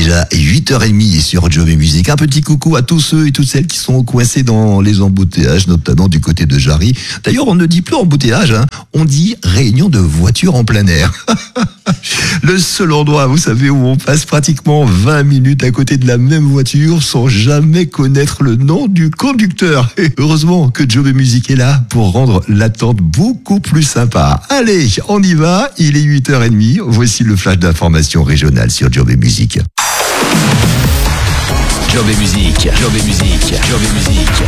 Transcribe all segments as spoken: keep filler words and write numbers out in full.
déjà huit heures trente sur Job et Musique. Un petit coucou à tous ceux et toutes celles qui sont coincés dans les embouteillages, notamment du côté de Jarry. D'ailleurs, on ne dit plus embouteillage, hein. On dit réunion de voitures en plein air. Le seul endroit, vous savez, où on passe pratiquement vingt minutes à côté de la même voiture sans jamais connaître le nom du conducteur. Et heureusement que Job et Musique est là pour rendre l'attente beaucoup plus sympa. Allez, on y va, il est huit heures trente. Voici le flash d'information régionale sur Job et Musique. Job et Musique, Job et Musique, Job et Musique.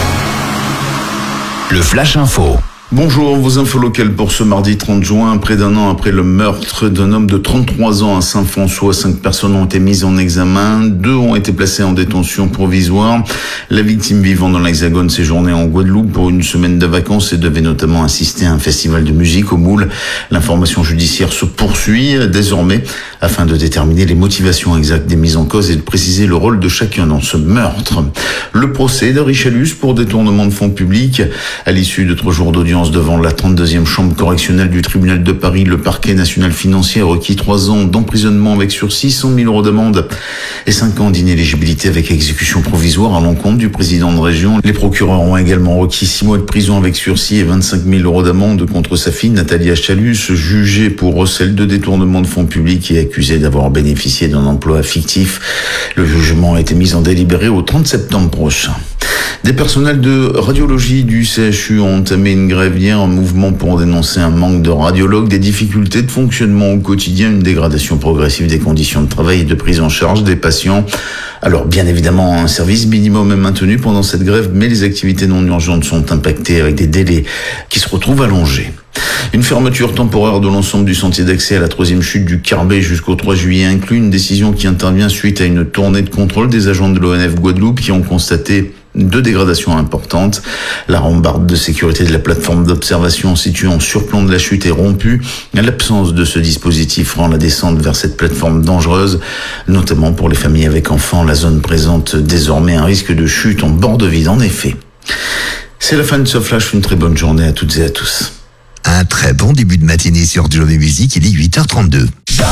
Le Flash Info. Bonjour, vos infos locales pour ce mardi trente juin. Près d'un an après le meurtre d'un homme de trente-trois ans à Saint-François, cinq personnes ont été mises en examen. Deux ont été placées en détention provisoire. La victime, vivant dans l'Hexagone, séjournait en Guadeloupe pour une semaine de vacances et devait notamment assister à un festival de musique au Moule. L'information judiciaire se poursuit désormais afin de déterminer les motivations exactes des mises en cause et de préciser le rôle de chacun dans ce meurtre. Le procès de Richelieu pour détournement de fonds publics. À l'issue de trois jours d'audience devant la trente-deuxième chambre correctionnelle du tribunal de Paris, le parquet national financier a requis trois ans d'emprisonnement avec sursis, cent mille euros d'amende et cinq ans d'inéligibilité avec exécution provisoire à l'encontre du président de région. Les procureurs ont également requis six mois de prison avec sursis et vingt-cinq mille euros d'amende contre sa fille Nathalie Achalus, jugée pour recel de détournement de fonds publics et accusée d'avoir bénéficié d'un emploi fictif. Le jugement a été mis en délibéré au trente septembre prochain. Des personnels de radiologie du C H U ont entamé une grève hier, un mouvement pour dénoncer un manque de radiologues, des difficultés de fonctionnement au quotidien, une dégradation progressive des conditions de travail et de prise en charge des patients. Alors bien évidemment, un service minimum est maintenu pendant cette grève, mais les activités non urgentes sont impactées avec des délais qui se retrouvent allongés. Une fermeture temporaire de l'ensemble du sentier d'accès à la troisième chute du Carbet jusqu'au trois juillet inclut une décision qui intervient suite à une tournée de contrôle des agents de l'O N F Guadeloupe qui ont constaté deux dégradations importantes. La rambarde de sécurité de la plateforme d'observation située en surplomb de la chute est rompue. L'absence de ce dispositif rend la descente vers cette plateforme dangereuse, notamment pour les familles avec enfants. La zone présente désormais un risque de chute en bord de vide, en effet. C'est la fin de ce flash. Une très bonne journée à toutes et à tous. Un très bon début de matinée sur Job et Musique, il est huit heures trente-deux.